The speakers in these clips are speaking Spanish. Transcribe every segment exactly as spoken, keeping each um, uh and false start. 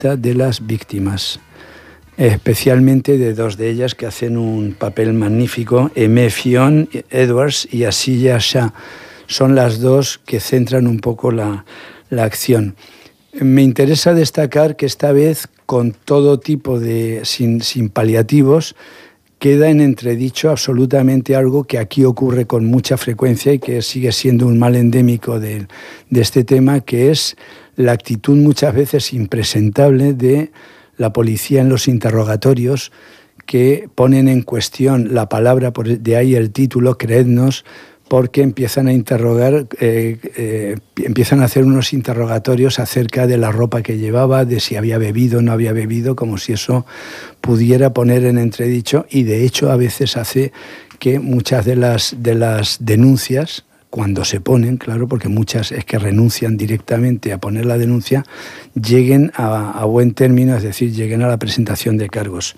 directa de las víctimas, especialmente de dos de ellas que hacen un papel magnífico, Aimée Fionn Edwards y Asiya Shah. Son las dos que centran un poco la, la acción. Me interesa destacar que esta vez, con todo tipo de, sin, sin paliativos, queda en entredicho absolutamente algo que aquí ocurre con mucha frecuencia y que sigue siendo un mal endémico de, de este tema, que es la actitud muchas veces impresentable de la policía en los interrogatorios, que ponen en cuestión la palabra, de ahí el título, creednos, porque empiezan a interrogar, eh, eh, empiezan a hacer unos interrogatorios acerca de la ropa que llevaba, de si había bebido o no había bebido, como si eso pudiera poner en entredicho, y de hecho a veces hace que muchas de las, de las denuncias, cuando se ponen, claro, porque muchas es que renuncian directamente a poner la denuncia, lleguen a, a buen término, es decir, lleguen a la presentación de cargos.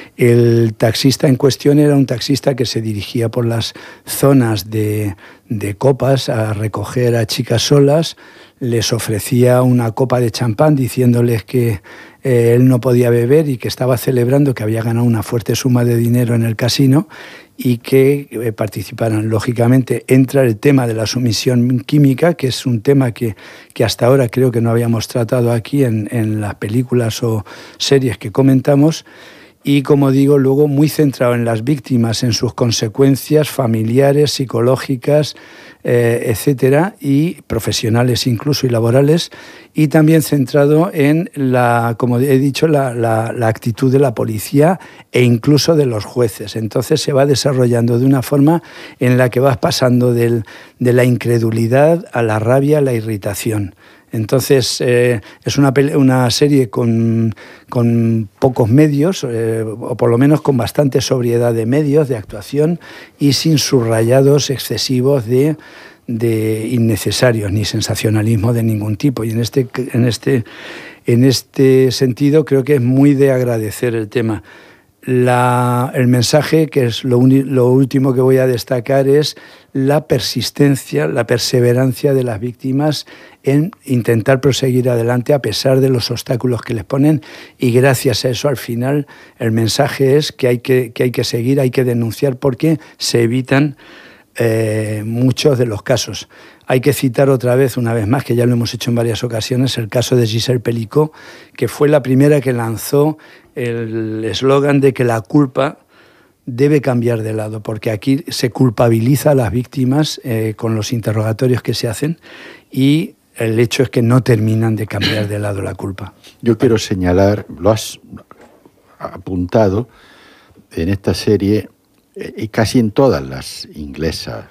El taxista en cuestión era un taxista que se dirigía por las zonas de, de copas a recoger a chicas solas, les ofrecía una copa de champán diciéndoles que eh, él no podía beber y que estaba celebrando que había ganado una fuerte suma de dinero en el casino y que eh, participaran. Lógicamente entra el tema de la sumisión química, que es un tema que, que hasta ahora creo que no habíamos tratado aquí en, en las películas o series que comentamos, y como digo, luego muy centrado en las víctimas, en sus consecuencias familiares, psicológicas, eh, etcétera, y profesionales incluso y laborales, y también centrado en la, como he dicho, la, la, la actitud de la policía e incluso de los jueces. Entonces se va desarrollando de una forma en la que vas pasando del, de la incredulidad a la rabia, a la irritación. Entonces, eh, es una, una serie con, con pocos medios, eh, o por lo menos con bastante sobriedad de medios, de actuación, y sin subrayados excesivos de, de innecesarios, ni sensacionalismo de ningún tipo. Y en este, en este, en este sentido creo que es muy de agradecer el tema. La, el mensaje, que es lo, uni, lo último que voy a destacar, es la persistencia, la perseverancia de las víctimas en intentar proseguir adelante a pesar de los obstáculos que les ponen, y gracias a eso al final el mensaje es que hay que, que, hay que seguir, hay que denunciar, porque se evitan eh, muchos de los casos. Hay que citar otra vez, una vez más, que ya lo hemos hecho en varias ocasiones, el caso de Giselle Pelicot, que fue la primera que lanzó el eslogan de que la culpa debe cambiar de lado, porque aquí se culpabiliza a las víctimas eh, con los interrogatorios que se hacen, y el hecho es que no terminan de cambiar de lado la culpa. Yo quiero señalar, lo has apuntado, en esta serie, y casi en todas las inglesas,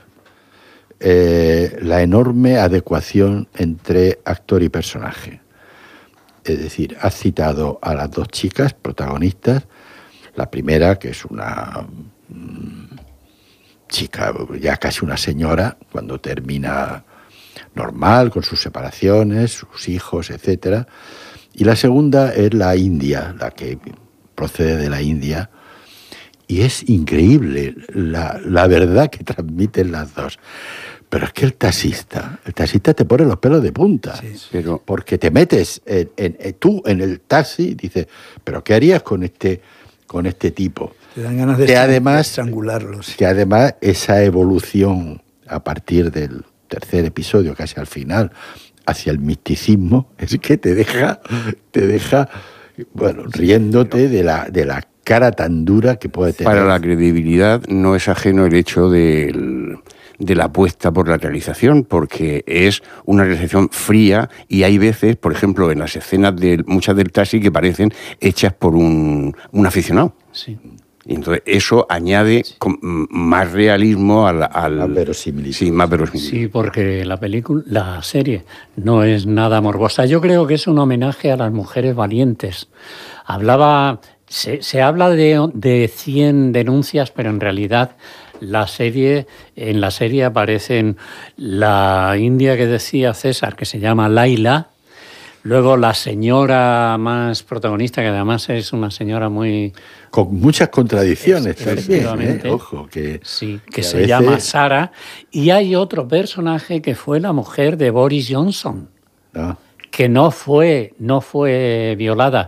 eh, la enorme adecuación entre actor y personaje. Es decir, has citado a las dos chicas protagonistas, la primera, que es una mmm, chica, ya casi una señora, cuando termina normal, con sus separaciones, sus hijos, etcétera. Y la segunda es la india, la que procede de la India, y es increíble la, la verdad que transmiten las dos. Pero es que el taxista, el taxista te pone los pelos de punta, sí, pero porque te metes en, en, en, tú en el taxi y dices, pero ¿qué harías con este, con este tipo? Te dan ganas de que además, estrangularlos. Que además esa evolución a partir del tercer episodio, casi al final, hacia el misticismo, es que te deja, te deja, bueno, riéndote de la, de la cara tan dura que puede tener. Para la credibilidad no es ajeno el hecho del... de la apuesta por la realización, porque es una realización fría, y hay veces, por ejemplo, en las escenas de muchas del taxi, que parecen hechas por un, un aficionado. Sí. Y entonces eso añade sí. con, más realismo al... al más verosimilitud. Sí, más verosimilitud. Sí, porque la película, la serie no es nada morbosa. Yo creo que es un homenaje a las mujeres valientes. Hablaba... Se, se habla de, de cien denuncias, pero en realidad la serie, en la serie aparecen la india que decía César, que se llama Laila, luego la señora más protagonista, que además es una señora muy... con muchas contradicciones también, ¿eh? Ojo, que... Sí, que, que se veces... llama Sara, y hay otro personaje que fue la mujer de Boris Johnson. Ah. que no fue, no fue violada